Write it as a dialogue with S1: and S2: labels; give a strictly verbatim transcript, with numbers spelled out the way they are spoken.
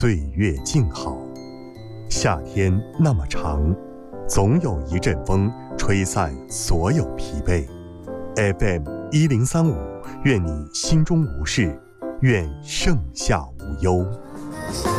S1: 岁月静好。夏天那么长，总有一阵风吹散所有疲惫。F M 一零三五，愿你心中无事，愿盛夏无忧。